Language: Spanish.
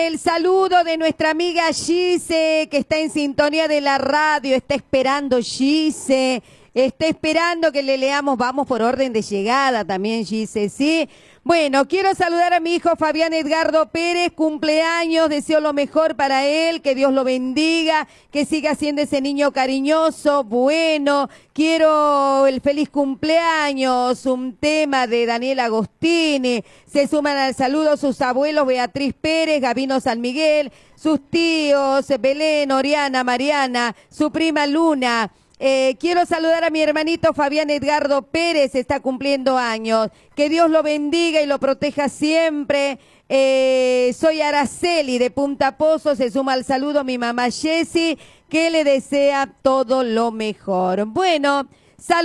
El saludo de nuestra amiga Gise, que está en sintonía de la radio, está esperando Gise, está esperando que le leamos, vamos por orden de llegada también Gise, ¿sí? Bueno, quiero saludar a mi hijo Fabián Edgardo Pérez, cumpleaños, deseo lo mejor para él, que Dios lo bendiga, que siga siendo ese niño cariñoso, bueno, quiero el feliz cumpleaños, un tema de Daniel Agostini, se suman al saludo sus abuelos Beatriz Pérez, Gabino San Miguel, sus tíos Belén, Oriana, Mariana, su prima Luna. Quiero saludar a mi hermanito Fabián Edgardo Pérez, está cumpliendo años. Que Dios lo bendiga y lo proteja siempre. Soy Araceli de Punta Pozo, se suma al saludo mi mamá Jessie, que le desea todo lo mejor. Bueno.